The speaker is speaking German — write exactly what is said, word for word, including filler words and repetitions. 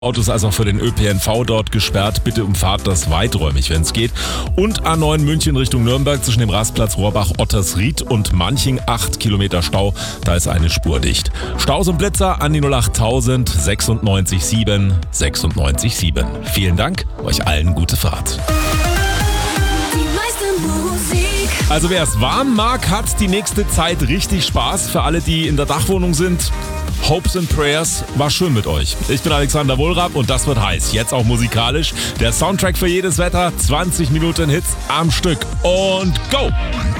Autos als auch für den Ö P N V dort gesperrt. Bitte umfahrt das weiträumig, wenn es geht. Und A neun München Richtung Nürnberg zwischen dem Rastplatz Rohrbach-Ottersried und Manching acht Kilometer Stau. Da ist eine Spur dicht. Staus und Blitzer an die null acht tausend sechsundneunzig sieben sechsundneunzig sieben. Vielen Dank, euch allen gute Fahrt. Also wer es warm mag, hat die nächste Zeit richtig Spaß. Für alle, die in der Dachwohnung sind, Hopes and Prayers, war schön mit euch. Ich bin Alexander Wohlrab und das wird heiß. Jetzt auch musikalisch. Der Soundtrack für jedes Wetter, zwanzig Minuten Hits am Stück und go!